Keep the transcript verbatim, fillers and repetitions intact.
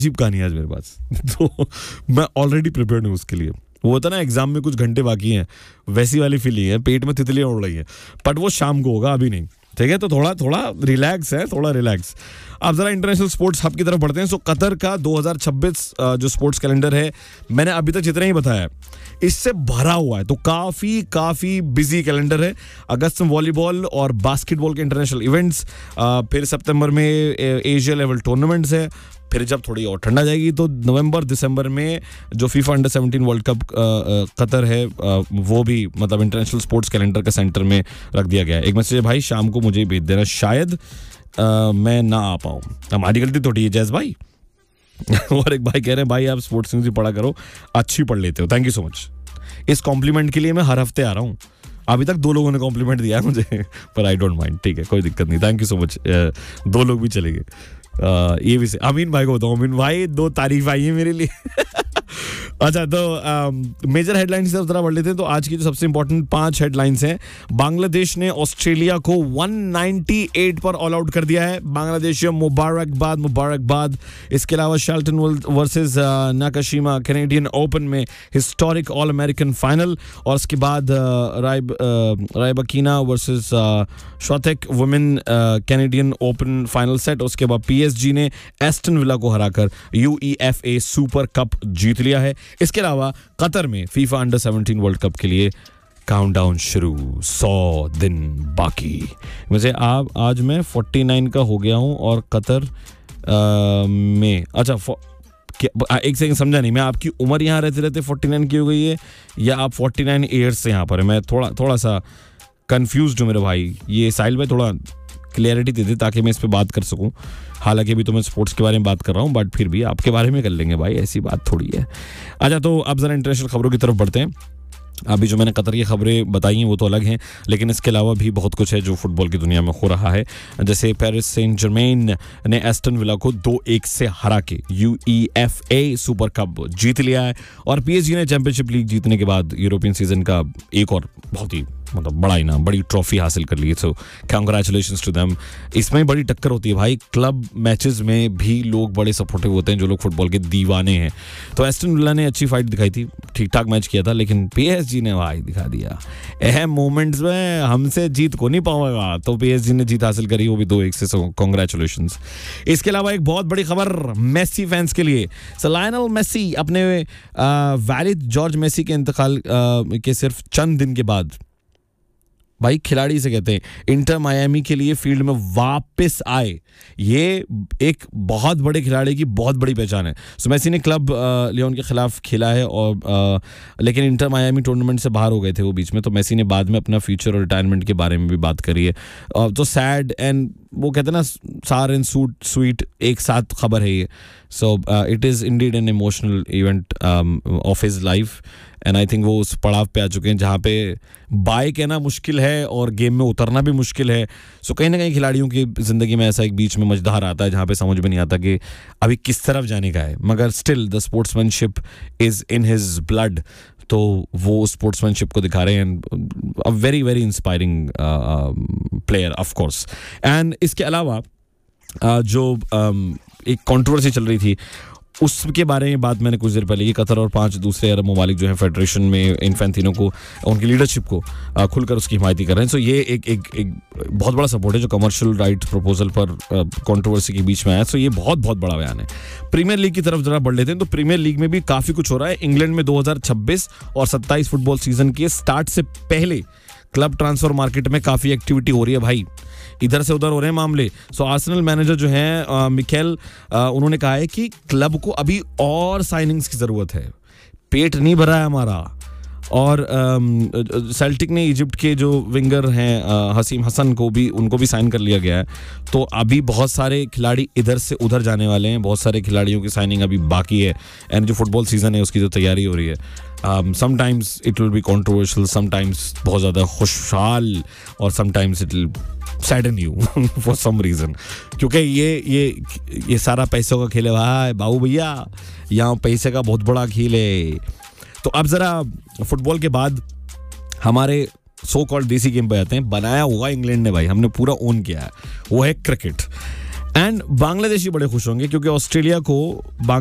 अजीब कहानी है आज मेरे पास तो मैं ऑलरेडी प्रिपेयर्ड हूँ उसके लिए। वो होता ना एग्जाम में कुछ घंटे बाकी हैं, वैसी वाली फीलिंग है, पेट में तितलियां उड़ रही हैं, बट वो शाम को होगा, अभी नहीं। ठीक है, तो थोड़ा थोड़ा रिलैक्स है, थोड़ा रिलैक्स। अब जरा इंटरनेशनल स्पोर्ट्स हब की तरफ बढ़ते हैं। सो कतर का दो हज़ार छब्बीस जो स्पोर्ट्स कैलेंडर है, मैंने अभी तक जितना ही बताया इससे भरा हुआ है, तो काफ़ी काफ़ी बिजी कैलेंडर है। अगस्त में वॉलीबॉल और बास्केटबॉल के इंटरनेशनल इवेंट्स, फिर सितंबर में एशिया लेवल टूर्नामेंट्स है, फिर जब थोड़ी और ठंडा जाएगी तो नवंबर दिसंबर में जो FIFA under seventeen world cup Qatar है, आ, वो भी मतलब इंटरनेशनल स्पोर्ट्स कैलेंडर के सेंटर में रख दिया गया है। एक मैसेज है भाई, शाम को मुझे भेज देना, शायद आ, मैं ना आ पाऊँ। हमारी गलती थोड़ी है जैस भाई और एक भाई कह रहे हैं भाई आप स्पोर्ट्स न्यूज़ ही पढ़ा करो, अच्छी पढ़ लेते हो, थैंक यू सो मच। इस कॉम्प्लीमेंट के लिए मैं हर हफ्ते आ रहा हूँ। अभी तक दो लोगों ने कॉम्प्लीमेंट दिया है मुझे पर आई डोंट माइंड, ठीक है, कोई दिक्कत नहीं, थैंक यू सो मच। दो लोग भी चलेंगे। Uh, ये भी से अमीन भाई को बताऊँ, अमीन भाई दो तारीफ आई है मेरे लिए अच्छा, तो मेजर हेडलाइंस की तरफ जरा बढ़ लेते हैं। तो आज की जो सबसे इंपॉर्टेंट पांच हेडलाइंस हैं, बांग्लादेश ने ऑस्ट्रेलिया को एक सौ अट्ठानवे पर ऑल आउट कर दिया है। बांग्लादेश मुबारकबाद मुबारकबाद। इसके अलावा Shelton versus Nakashima Canadian open में हिस्टोरिक ऑल अमेरिकन फाइनल, और उसके बाद रायबकीना versus श्वेतेक women Canadian open final set. उसके बाद पीएसजी ने एस्टन विला को हराकर यूईएफए सुपर कप जीत लिया है। इसके अलावा कतर में FIFA under seventeen world cup के लिए काउंटडाउन शुरू, सौ दिन बाकी। मुझे आप आज मैं उनचास का हो गया हूं और कतर आ, में अच्छा एक सेकंड समझा नहीं मैं, आपकी उम्र यहाँ रहते रहते उनचास की हो गई है या आप उनचास ईयर्स से यहाँ पर है? मैं थोड़ा थोड़ा सा कंफ्यूज्ड हूँ मेरे भाई। ये साहिल भाई थोड़ा क्लियरिटी दे दे ताकि मैं इस पे बात कर सकूं। हालांकि अभी तो मैं स्पोर्ट्स के बारे में बात कर रहा हूं, बट फिर भी आपके बारे में कर लेंगे भाई, ऐसी बात थोड़ी है। अच्छा, तो अब जरा इंटरनेशनल खबरों की तरफ बढ़ते हैं। अभी जो मैंने कतर की खबरें बताई हैं वो तो अलग हैं, लेकिन इसके अलावा भी बहुत कुछ है जो फुटबॉल की दुनिया में हो रहा है। जैसे पेरिस सेंट जर्मेन ने एस्टन विला को दो एक से हरा के यूईएफए सुपर कप जीत लिया है, और पीएसजी ने चैंपियनशिप लीग जीतने के बाद यूरोपियन सीजन का एक और बहुत ही मतलब बड़ा इनाम, बड़ी ट्रॉफी हासिल कर ली है। सो कांग्रेचुलेशंस टू देम। इसमें बड़ी टक्कर होती है भाई, क्लब मैचेस में भी लोग बड़े सपोर्टिव होते हैं जो लोग फुटबॉल के दीवाने हैं। तो एस्टन विला ने अच्छी फाइट दिखाई थी, ठीक ठाक मैच किया था, लेकिन पीएसजी ने भाई दिखा दिया अहम मोमेंट्स में हमसे जीत को नहीं पाएगा, तो पीएसजी ने जीत हासिल करी, वो भी दो एक से। सो कांग्रेचुलेशंस। इसके अलावा एक बहुत बड़ी खबर मेसी फैंस के लिए। सो लायनल मेसी अपने वैलिड जॉर्ज मेसी के इंतकाल के सिर्फ चंद दिन के बाद भाई खिलाड़ी से कहते हैं इंटर मायामी के लिए फील्ड में वापस आए। ये एक बहुत बड़े खिलाड़ी की बहुत बड़ी पहचान है। सो मेसी ने क्लब लियोन के खिलाफ खेला है, और आ, लेकिन इंटर मायामी टूर्नामेंट से बाहर हो गए थे वो बीच में। तो मेसी ने बाद में अपना फ्यूचर और रिटायरमेंट के बारे में भी बात करी है। तो सैड एंड वो कहते हैं ना सार एंड सूट स्वीट एक साथ खबर है ये। So it is Indeed an emotional event of his life, and I think वो उस पड़ाव पे आ चुके हैं जहाँ पे बाय कहना मुश्किल है और गेम में उतरना भी मुश्किल है। सो कहीं ना कहीं खिलाड़ियों की ज़िंदगी में ऐसा एक बीच में मझधार आता है जहाँ पे समझ में नहीं आता कि अभी किस तरफ जाने का है, मगर still the sportsmanship is in his blood. तो वो स्पोर्ट्समैनशिप को दिखा रहे हैं। A very very inspiring player of course. And इसके अलावा uh, जो um, एक कंट्रोवर्सी चल रही थी उसके बारे में बात मैंने कुछ देर पहले की। कतर और पांच दूसरे अरब ममालिक जो हैं फेडरेशन में इन्फेंटिनो को, उनकी लीडरशिप को खुलकर उसकी हिमायती कर रहे हैं। सो ये एक एक एक बहुत बड़ा सपोर्ट है जो कमर्शियल राइट प्रपोजल पर कंट्रोवर्सी के बीच में आया। सो ये बहुत बहुत बड़ा बयान है। प्रीमियर लीग की तरफ जरा बढ़ लेते हैं। तो प्रीमियर लीग में भी काफ़ी कुछ हो रहा है। इंग्लैंड में दो हज़ार छब्बीस और सत्ताईस फुटबॉल सीजन के स्टार्ट से पहले क्लब ट्रांसफर मार्केट में काफ़ी एक्टिविटी हो रही है भाई, इधर से उधर हो रहे हैं मामले। सो आर्सेनल मैनेजर जो हैं मिकेल, उन्होंने कहा है कि क्लब को अभी और साइनिंग्स की ज़रूरत है, पेट नहीं भरा है हमारा। और सेल्टिक ने इजिप्ट के जो विंगर हैं हसीम हसन को भी, उनको भी साइन कर लिया गया है। तो अभी बहुत सारे खिलाड़ी इधर से उधर जाने वाले हैं, बहुत सारे खिलाड़ियों की साइनिंग अभी बाकी है। एंड जो फुटबॉल सीज़न है उसकी जो तैयारी हो रही है, sometimes it will be controversial, sometimes बहुत ज़्यादा खुशहाल, और sometimes it will saddened you for some reason, क्योंकि ये ये ये सारा पैसों का खेल है भाई बाबू भैया, यहाँ पैसे का बहुत बड़ा खेल है। तो अब ज़रा फुटबॉल के बाद हमारे सो कॉल्ड देसी गेम पे आते हैं। बनाया हुआ इंग्लैंड ने भाई, हमने पूरा ओन किया है, वो है क्रिकेट। एंड बांग्लादेशी बड़े खुश होंगे क्योंकि ऑस्ट्रेलिया को